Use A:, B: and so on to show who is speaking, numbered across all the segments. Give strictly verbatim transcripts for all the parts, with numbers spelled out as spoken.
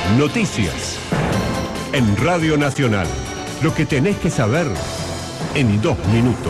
A: Noticias. En Radio Nacional. Lo que tenés que saber en dos minutos.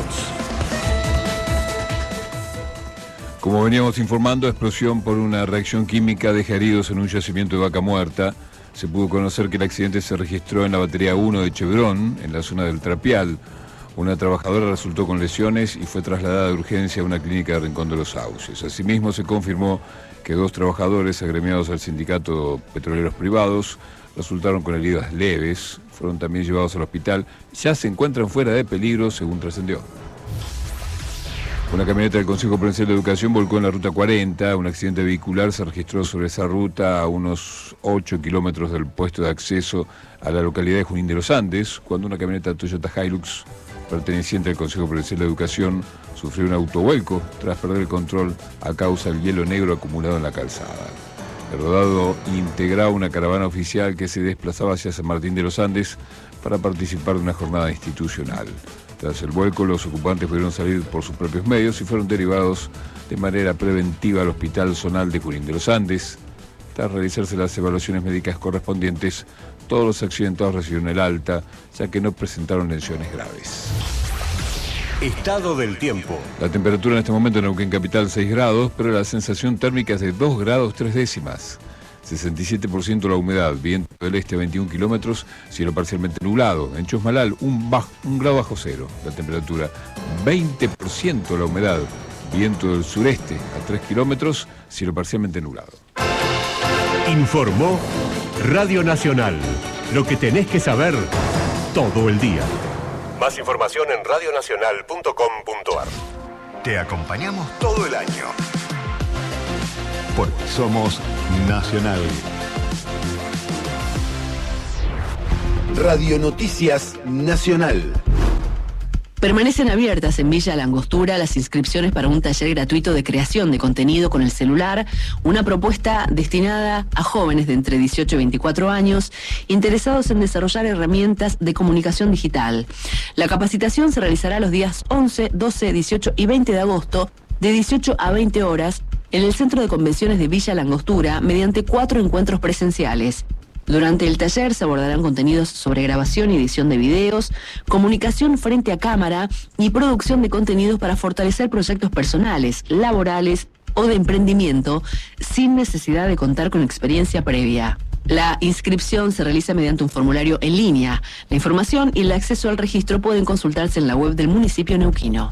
B: Como veníamos informando, explosión por una reacción química deja heridos en un yacimiento de vaca muerta. Se pudo conocer que el accidente se registró en la batería uno de Chevron, en la zona del Trapial. Una trabajadora resultó con lesiones y fue trasladada de urgencia a una clínica de Rincón de los Sauces. Asimismo, se confirmó que dos trabajadores agremiados al sindicato Petroleros Privados resultaron con heridas leves. Fueron también llevados al hospital. Ya se encuentran fuera de peligro, según trascendió. Una camioneta del Consejo Provincial de Educación volcó en la ruta cuarenta. Un accidente vehicular se registró sobre esa ruta a unos ocho kilómetros del puesto de acceso a la localidad de Junín de los Andes, cuando una camioneta Toyota Hilux perteneciente al Consejo Provincial de Educación sufrió un autovuelco tras perder el control a causa del hielo negro acumulado en la calzada. El rodado integraba una caravana oficial que se desplazaba hacia San Martín de los Andes para participar de una jornada institucional. Tras el vuelco, los ocupantes pudieron salir por sus propios medios y fueron derivados de manera preventiva al Hospital Zonal de Junín de los Andes. Tras realizarse las evaluaciones médicas correspondientes, todos los accidentados recibieron el alta, ya que no presentaron lesiones graves.
A: Estado del tiempo.
B: La temperatura en este momento en Neuquén Capital seis grados, pero la sensación térmica es de dos grados tres décimas. sesenta y siete por ciento la humedad, viento del este a veintiún kilómetros, cielo parcialmente nublado. En Chosmalal, un, bajo, un grado bajo cero la temperatura. veinte por ciento la humedad, viento del sureste a tres kilómetros, cielo parcialmente nublado.
A: Informó Radio Nacional. Lo que tenés que saber todo el día. Más información en radionacional punto com punto ar.
C: Te acompañamos todo el año. Porque somos Nacional. Radio Noticias Nacional.
D: Permanecen abiertas en Villa Langostura las inscripciones para un taller gratuito de creación de contenido con el celular, una propuesta destinada a jóvenes de entre dieciocho y veinticuatro años interesados en desarrollar herramientas de comunicación digital. La capacitación se realizará los días once, doce, dieciocho y veinte de agosto, de dieciocho a veinte horas, en el Centro de Convenciones de Villa Langostura, mediante cuatro encuentros presenciales. Durante el taller se abordarán contenidos sobre grabación y edición de videos, comunicación frente a cámara y producción de contenidos para fortalecer proyectos personales, laborales o de emprendimiento, sin necesidad de contar con experiencia previa. La inscripción se realiza mediante un formulario en línea. La información y el acceso al registro pueden consultarse en la web del municipio neuquino.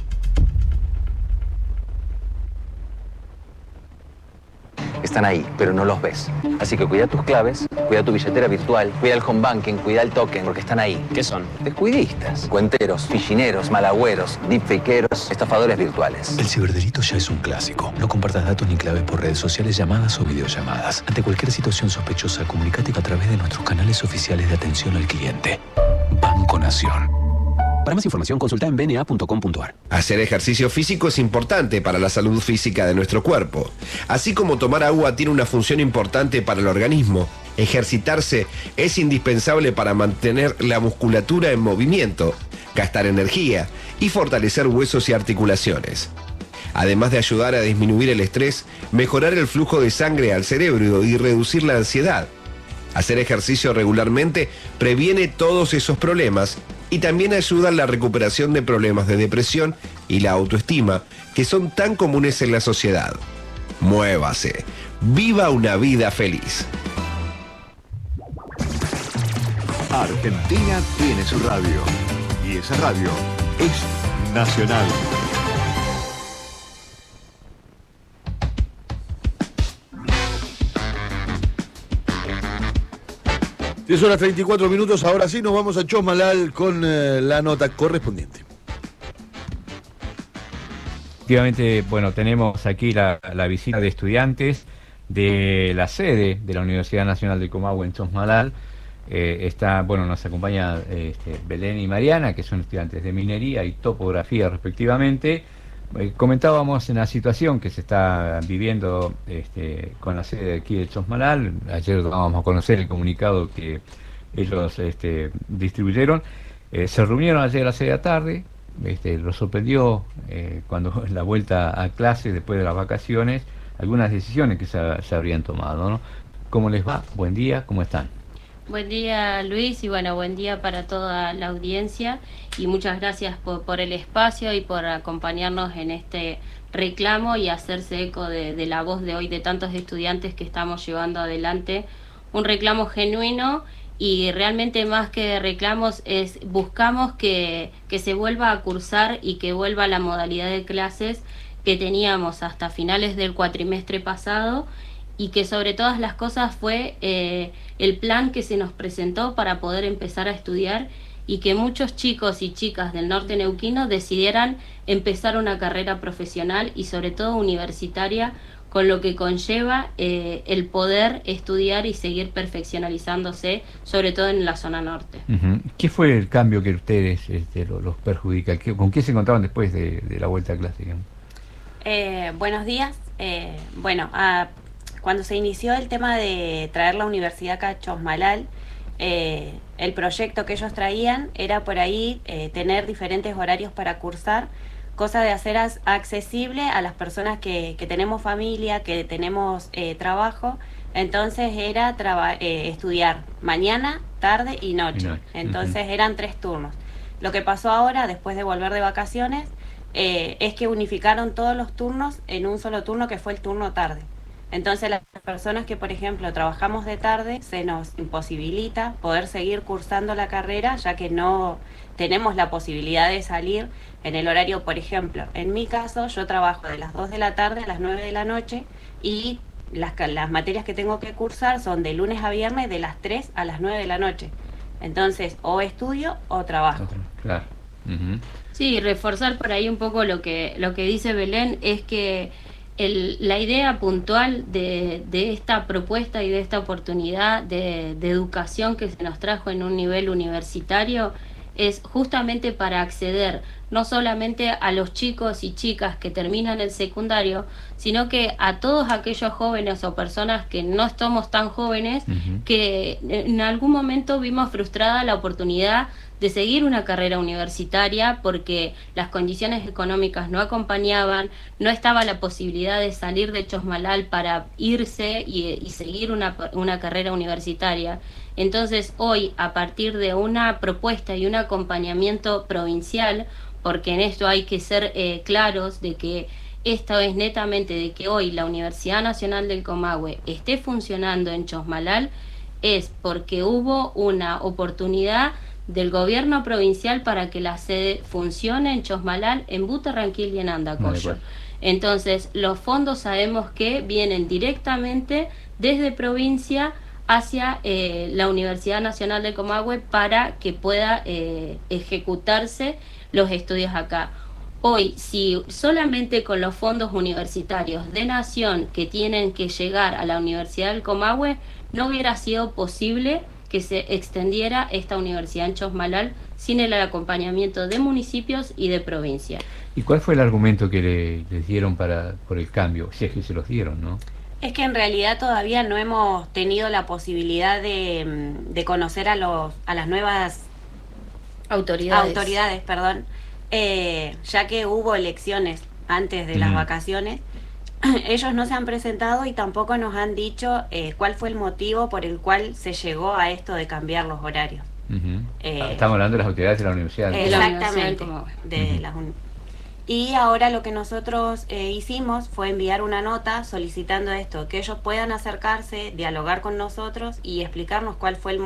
E: Están ahí, pero no los ves. Así que cuida tus claves, cuida tu billetera virtual, cuida el home banking, cuida el token, porque están ahí.
F: ¿Qué son?
E: Descuidistas, cuenteros, fichineros, malagüeros, deepfakeros, estafadores virtuales.
G: El ciberdelito ya es un clásico. No compartas datos ni claves por redes sociales, llamadas o videollamadas. Ante cualquier situación sospechosa, comunícate a través de nuestros canales oficiales de atención al cliente. Banco Nación. Para más información, consulta en b n a punto com punto ar.
H: Hacer ejercicio físico es importante para la salud física de nuestro cuerpo. Así como tomar agua tiene una función importante para el organismo, ejercitarse es indispensable para mantener la musculatura en movimiento, gastar energía y fortalecer huesos y articulaciones. Además de ayudar a disminuir el estrés, mejorar el flujo de sangre al cerebro y reducir la ansiedad. Hacer ejercicio regularmente previene todos esos problemas y también ayuda en la recuperación de problemas de depresión y la autoestima que son tan comunes en la sociedad. Muévase. Viva una vida feliz.
C: Argentina tiene su radio. Y esa radio es Nacional.
I: diez horas treinta y cuatro minutos, ahora sí nos vamos a Chosmalal con eh, la nota correspondiente.
J: Efectivamente, bueno, tenemos aquí la, la visita de estudiantes de la sede de la Universidad Nacional de Comahue en Chosmalal. Eh, está, bueno, nos acompaña este, Belén y Mariana, que son estudiantes de minería y topografía respectivamente. Eh, comentábamos en la situación que se está viviendo este, con la sede de aquí de Chosmalal. Ayer vamos a conocer el comunicado que ellos este, distribuyeron. Eh, se reunieron ayer a las seis de la tarde. Este, lo sorprendió eh, cuando en la vuelta a clase después de las vacaciones algunas decisiones que se, se habrían tomado, ¿no? ¿Cómo les va? Buen día, ¿cómo están?
F: Buen día, Luis, y bueno, buen día para toda la audiencia y muchas gracias por, por el espacio y por acompañarnos en este reclamo y hacerse eco de, de la voz de hoy de tantos estudiantes que estamos llevando adelante un reclamo genuino. Y realmente más que reclamos es buscamos que, que se vuelva a cursar y que vuelva la modalidad de clases que teníamos hasta finales del cuatrimestre pasado, y que sobre todas las cosas fue eh, el plan que se nos presentó para poder empezar a estudiar, y que muchos chicos y chicas del norte neuquino decidieran empezar una carrera profesional y sobre todo universitaria, con lo que conlleva eh, el poder estudiar y seguir perfeccionalizándose, sobre todo en la zona norte.
J: Uh-huh. ¿Qué fue el cambio que ustedes este, los, los perjudica? ¿Qué, ¿Con qué se encontraban después de, de la vuelta a clase, digamos?
K: Eh, buenos días. Eh, bueno, a, cuando se inició el tema de traer la universidad acá a Chosmalal, eh, el proyecto que ellos traían era por ahí eh, tener diferentes horarios para cursar, cosa de hacer as accesible a las personas que, que tenemos familia, que tenemos eh, trabajo. Entonces era eh, estudiar mañana, tarde y noche. No. Entonces uh-huh. eran tres turnos. Lo que pasó ahora, después de volver de vacaciones, eh, es que unificaron todos los turnos en un solo turno, que fue el turno tarde. Entonces las personas que, por ejemplo, trabajamos de tarde, se nos imposibilita poder seguir cursando la carrera, ya que no tenemos la posibilidad de salir en el horario. Por ejemplo, en mi caso, yo trabajo de las dos de la tarde a las nueve de la noche, y las, las materias que tengo que cursar son de lunes a viernes de las tres a las nueve de la noche. Entonces, o estudio o trabajo.
J: Claro. Uh-huh.
F: Sí, reforzar por ahí un poco lo que, lo que dice Belén, es que El, la idea puntual de, de esta propuesta y de esta oportunidad de, de educación que se nos trajo en un nivel universitario es justamente para acceder no solamente a los chicos y chicas que terminan el secundario, sino que a todos aquellos jóvenes o personas que no somos tan jóvenes, uh-huh. que en algún momento vimos frustrada la oportunidad de seguir una carrera universitaria porque las condiciones económicas no acompañaban, no estaba la posibilidad de salir de Chosmalal para irse y, y seguir una, una carrera universitaria. Entonces hoy, a partir de una propuesta y un acompañamiento provincial, porque en esto hay que ser eh, claros de que esto es netamente de que hoy la Universidad Nacional del Comahue esté funcionando en Chosmalal, es porque hubo una oportunidad del gobierno provincial para que la sede funcione en Chosmalal, en Butarranquil y en Andacollo. Vale, entonces, los fondos sabemos que vienen directamente desde provincia hacia eh, la Universidad Nacional del Comahue para que pueda eh, ejecutarse los estudios acá. Hoy, si solamente con los fondos universitarios de nación que tienen que llegar a la Universidad del Comahue, no hubiera sido posible que se extendiera esta universidad en Chosmalal sin el acompañamiento de municipios y de provincia.
J: ¿Y cuál fue el argumento que le, les dieron para por el cambio? Si es que se los dieron, ¿no?
K: Es que en realidad todavía no hemos tenido la posibilidad de, de conocer a los a las nuevas
F: autoridades,
K: autoridades perdón, eh, ya que hubo elecciones antes de mm. las vacaciones. Ellos no se han presentado y tampoco nos han dicho eh, cuál fue el motivo por el cual se llegó a esto de cambiar los horarios.
J: Uh-huh. eh, Estamos hablando de las autoridades de la universidad.
K: Exactamente. De uh-huh. las un... Y ahora lo que nosotros eh, hicimos fue enviar una nota solicitando esto, que ellos puedan acercarse, dialogar con nosotros y explicarnos cuál fue el motivo